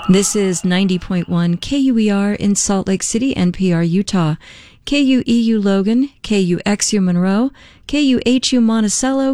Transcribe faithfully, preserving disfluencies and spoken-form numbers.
This is ninety point one K U E R in Salt Lake City, N P R, Utah. K U E U Logan, K U X U Monroe, K U H U Monticello,